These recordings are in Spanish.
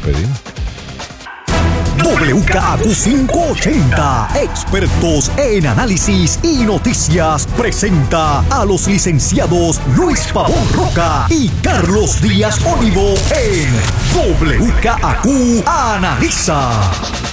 despedimos. WKAQ580, expertos en análisis y noticias, presenta a los licenciados Luis Pavón Roca y Carlos Díaz Olivo en WKAQ Analiza.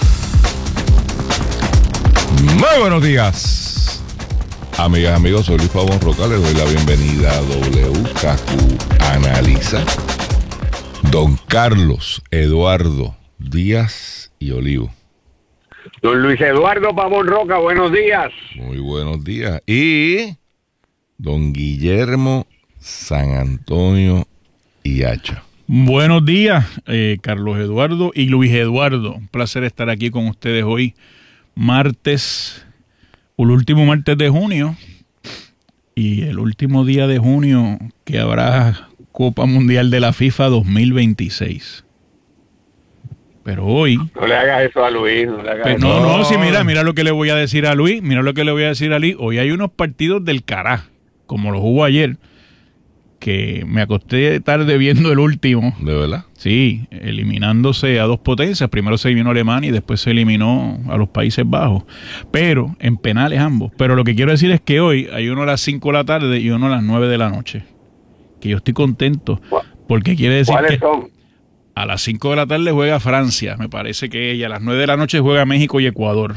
Muy buenos días, amigas, amigos. Soy Luis Pavón Roca. Les doy la bienvenida a WKAQ Analiza. Don Carlos Eduardo Díaz y Olivo. Don Luis Eduardo Pavón Roca, buenos días. Muy buenos días. Y don Guillermo San Antonio y Hacha. Buenos días, Carlos Eduardo y Luis Eduardo. Un placer estar aquí con ustedes hoy, martes, el último martes de junio y el último día de junio que habrá Copa Mundial de la FIFA 2026. Pero hoy... No le hagas eso a Luis, no le hagas eso. No, sí, mira lo que le voy a decir a Luis, Hoy hay unos partidos del cará, como los hubo ayer, que me acosté tarde viendo el último. ¿De verdad? Sí, eliminándose a dos potencias. Primero se eliminó Alemania y después se eliminó a los Países Bajos. Pero en penales ambos. Pero lo que quiero decir es que hoy hay uno a las 5 de la tarde y uno a las 9 de la noche. Que yo estoy contento. Porque quiere decir ¿Cuáles que son? a las 5 de la tarde juega Francia, me parece que ella. A las 9 de la noche juega México y Ecuador.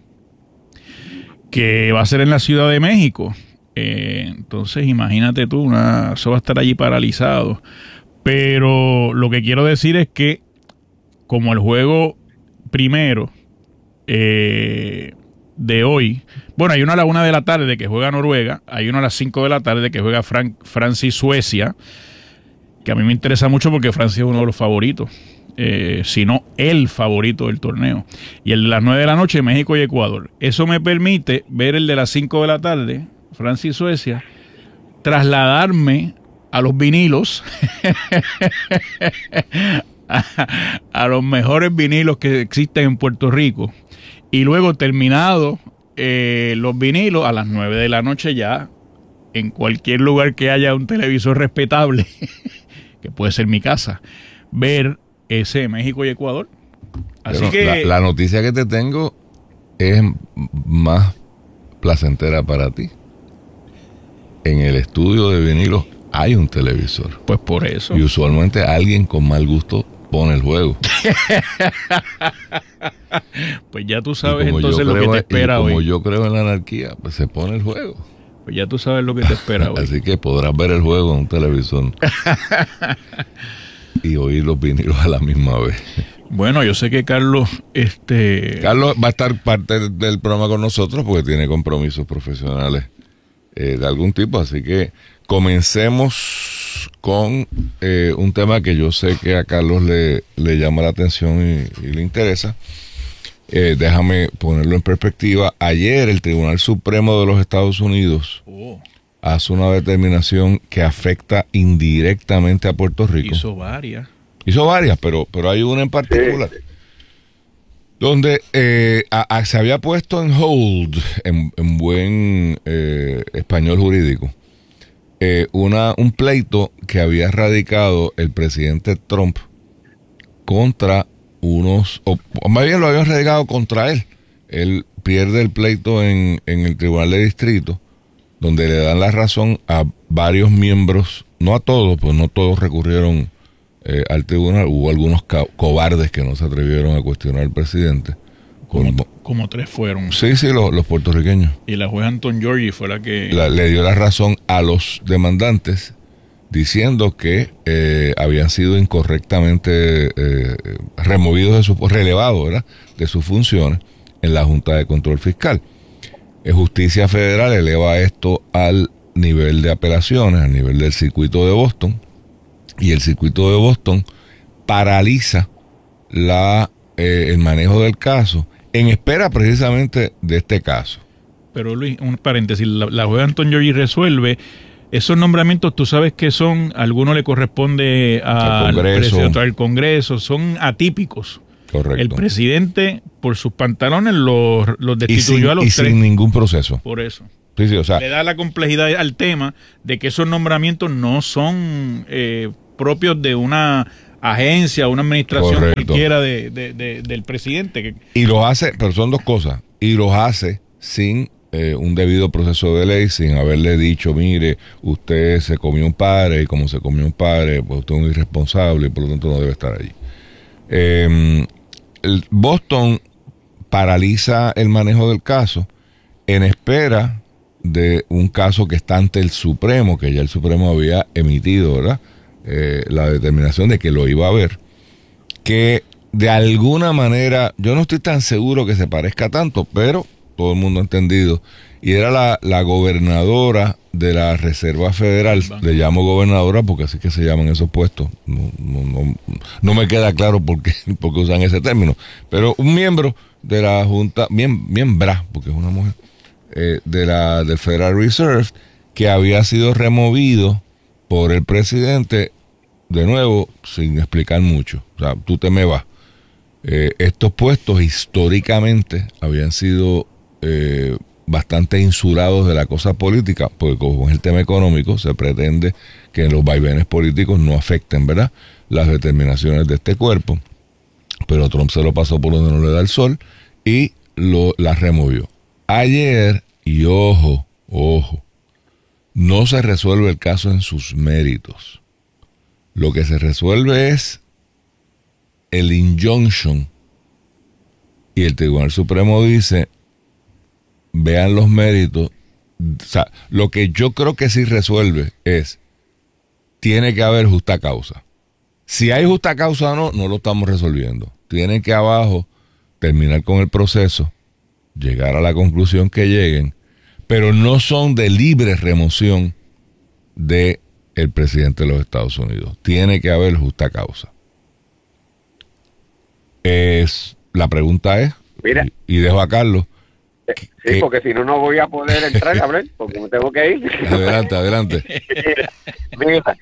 Que va a ser en la Ciudad de México. Entonces, imagínate tú, eso va a estar allí paralizado. Pero lo que quiero decir es que, como el juego primero de hoy, bueno, hay uno a la 1 de la tarde que juega Noruega, hay uno a las 5 de la tarde que juega Francia y Suecia, que a mí me interesa mucho porque Francia es uno de los favoritos, si no el favorito del torneo. Y el de las 9 de la noche, México y Ecuador. Eso me permite ver el de las 5 de la tarde, Francia y Suecia, trasladarme a los vinilos, a los mejores vinilos que existen en Puerto Rico, y luego terminado los vinilos, a las 9 de la noche ya, en cualquier lugar que haya un televisor respetable, que puede ser mi casa, ver ese México y Ecuador. Así pero que la noticia que te tengo es más placentera para ti. En el estudio de vinilos hay un televisor. pues por eso. Y usualmente alguien con mal gusto pone el juego. Pues ya tú sabes entonces lo que te espera hoy. Como yo creo en la anarquía, pues se pone el juego. Pues ya tú sabes lo que te espera hoy. Así que podrás ver el juego en un televisor y oír los vinilos a la misma vez. Bueno, yo sé que Carlos... Carlos va a estar parte del programa con nosotros porque tiene compromisos profesionales de algún tipo, así que comencemos con un tema que yo sé que a Carlos le llama la atención y le interesa. Déjame ponerlo en perspectiva. Ayer el Tribunal Supremo de los Estados Unidos hace una determinación que afecta indirectamente a Puerto Rico. Hizo varias, pero hay una en particular. Sí. Donde se había puesto en hold, en buen español jurídico, un pleito que había radicado el presidente Trump contra unos, o más bien lo habían radicado contra él. Él pierde el pleito en el Tribunal de Distrito, donde le dan la razón a varios miembros, no a todos, pues no todos recurrieron al tribunal. Hubo algunos cobardes que no se atrevieron a cuestionar al presidente. Como 3 fueron. Sí, los puertorriqueños. Y la jueza Anton Giorgi fue la que... le dio la razón a los demandantes, diciendo que habían sido incorrectamente relevados, ¿verdad?, de sus funciones en la Junta de Control Fiscal. Justicia Federal eleva esto al nivel de apelaciones, al nivel del circuito de Boston, y el circuito de Boston paraliza el manejo del caso en espera precisamente de este caso. Pero Luis, un paréntesis, la jueza Anton Giorgi resuelve esos nombramientos. Tú sabes que son, algunos le corresponde al presidente del Congreso, son atípicos. Correcto. El presidente, por sus pantalones, los destituyó a los 3. Y sin ningún proceso. Por eso. Sí, o sea, le da la complejidad al tema de que esos nombramientos no son propios de una agencia, una administración Correcto. cualquiera del presidente. Y los hace, pero son dos cosas, y los hace sin un debido proceso de ley, sin haberle dicho, mire, usted se comió un padre, y como se comió un padre, pues usted es un irresponsable y por lo tanto no debe estar allí. Boston paraliza el manejo del caso en espera de un caso que está ante el Supremo, que ya el Supremo había emitido, ¿verdad? La determinación de que lo iba a ver, que de alguna manera, yo no estoy tan seguro que se parezca tanto, pero todo el mundo ha entendido, y era la gobernadora de la Reserva Federal, le llamo gobernadora porque así que se llaman esos puestos, no me queda claro por qué usan ese término, pero un miembro de la Junta, miembra, porque es una mujer, del Federal Reserve, que había sido removido por el presidente, de nuevo, sin explicar mucho. O sea, tú te me vas. Estos puestos históricamente habían sido bastante insulados de la cosa política, porque con el tema económico se pretende que los vaivenes políticos no afecten, ¿verdad?, las determinaciones de este cuerpo, pero Trump se lo pasó por donde no le da el sol y las removió. Ayer, y ojo, no se resuelve el caso en sus méritos. Lo que se resuelve es el injunction, y el Tribunal Supremo dice, vean los méritos. O sea, lo que yo creo que sí resuelve es, tiene que haber justa causa. Si hay justa causa o no, no lo estamos resolviendo. Tienen que abajo terminar con el proceso, llegar a la conclusión que lleguen, pero no son de libre remoción de el presidente de los Estados Unidos. Tiene que haber justa causa. La pregunta es, Mira, y dejo a Carlos. sí, porque si no, no voy a poder entrar a hablar, porque me tengo que ir. Adelante. Mira,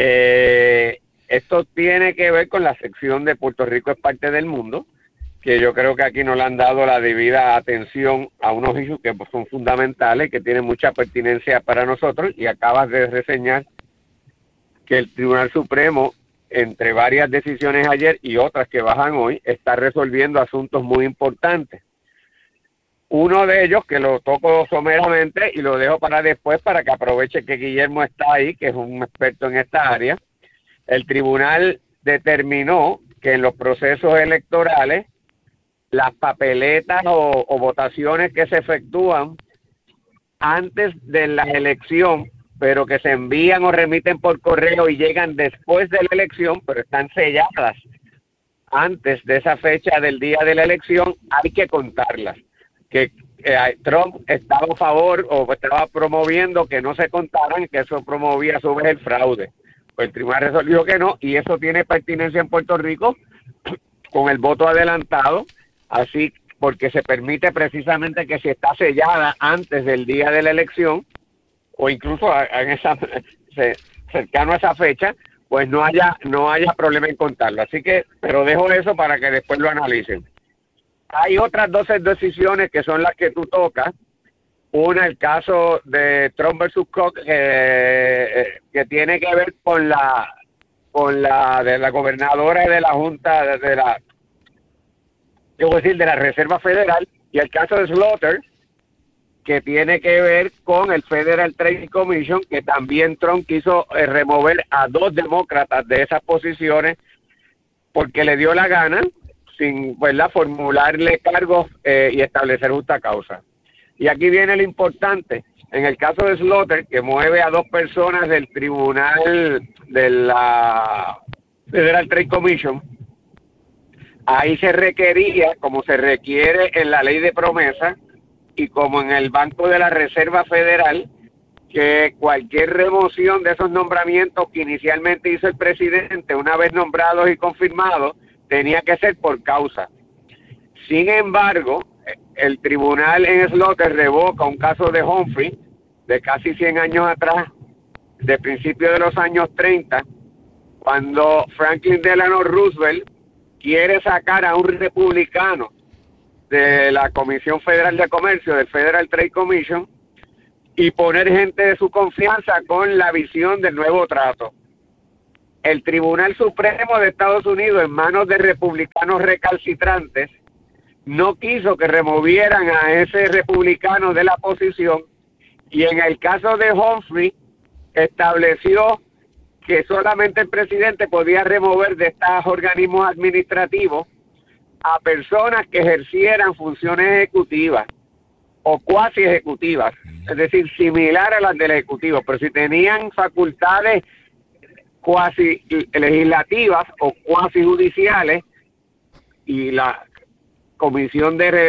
esto tiene que ver con la sección de Puerto Rico es parte del mundo, que yo creo que aquí no le han dado la debida atención a unos issues que son fundamentales, que tienen mucha pertinencia para nosotros, y acabas de reseñar que el Tribunal Supremo, entre varias decisiones ayer y otras que bajan hoy, está resolviendo asuntos muy importantes. Uno de ellos, que lo toco someramente y lo dejo para después para que aproveche que Guillermo está ahí, que es un experto en esta área. El tribunal determinó que en los procesos electorales, las papeletas o votaciones que se efectúan antes de la elección, pero que se envían o remiten por correo y llegan después de la elección, pero están selladas antes de esa fecha del día de la elección, hay que contarlas. Que Trump estaba a favor o estaba promoviendo que no se contaran, que eso promovía a su vez el fraude. Pues el tribunal resolvió que no, y eso tiene pertinencia en Puerto Rico con el voto adelantado, así porque se permite precisamente que si está sellada antes del día de la elección, o incluso cercano a esa fecha, pues no haya problema en contarlo. Así que, pero dejo eso para que después lo analicen. Hay otras 12 decisiones que son las que tú tocas. Una, el caso de Trump versus Cox, que tiene que ver con la de la gobernadora de la Junta de la Reserva Federal, y el caso de Slaughter, que tiene que ver con el Federal Trade Commission, que también Trump quiso remover a 2 demócratas de esas posiciones porque le dio la gana, sin formularle cargos y establecer justa causa. Y aquí viene lo importante. En el caso de Slaughter, que mueve a 2 personas del tribunal de la Federal Trade Commission, ahí se requería, como se requiere en la ley de promesa y como en el Banco de la Reserva Federal, que cualquier remoción de esos nombramientos que inicialmente hizo el presidente, una vez nombrados y confirmados, tenía que ser por causa. Sin embargo, el tribunal en Slaughter revoca un caso de Humphrey de casi 100 años atrás, de principios de los años 30, cuando Franklin Delano Roosevelt quiere sacar a un republicano de la Comisión Federal de Comercio, del Federal Trade Commission, y poner gente de su confianza con la visión del nuevo trato. el Tribunal Supremo de Estados Unidos, en manos de republicanos recalcitrantes, no quiso que removieran a ese republicano de la posición, y en el caso de Humphrey estableció que solamente el presidente podía remover de estos organismos administrativos a personas que ejercieran funciones ejecutivas o cuasi ejecutivas, es decir, similar a las del ejecutivo, pero si tenían facultades cuasi legislativas o cuasi judiciales, y la Comisión de